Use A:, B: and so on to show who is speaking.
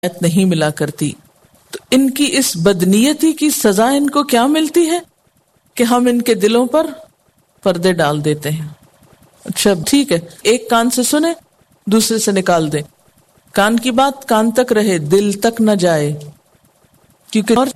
A: नहीं मिला करती। तो इनकी इस बदनीयती की सजा इनको क्या मिलती है कि हम इनके दिलों पर पर्दे डाल देते हैं। अच्छा ठीक है, एक कान से सुने दूसरे से निकाल दे, कान की बात कान तक रहे दिल तक न जाए, क्योंकि और